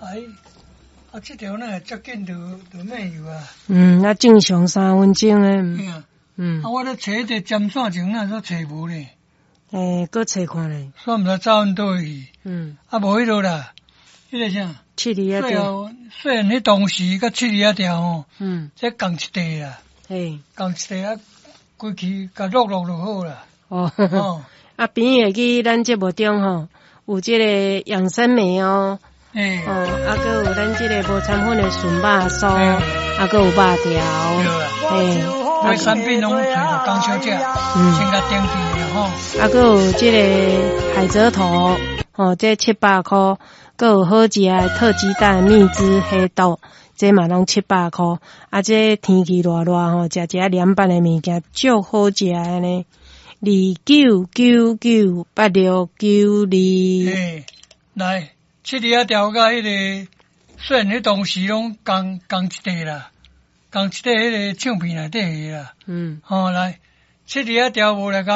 这条呢，足紧就免有啊。 那正常3分钟诶。 我咧找一个针线前，那都找无咧。 搁找看咧。 所以毋知走阮倒去。无迄落啦，迄个啥 ？7里条。 虽然迄当时甲7里条吼，这共一地啦。共一地啊，规气甲落就好啦。 边会去咱节目中吼，有这个养生梅哦。搁有咱这个无掺粉的纯肉酥，搁有肉条。 买产品拢找到工小姐，先甲登记了吼。 搁有这个海蜇头，这700块，搁有好食的特鸡蛋、蜜汁、黑豆，这嘛拢700块。这天气热热吼，食一下凉拌的物件，足好食的呢。29998692。 来，7里条甲迄个，虽然迄当时拢共一地啦。共一块迄个唱片内底个啦，来7里条无来甲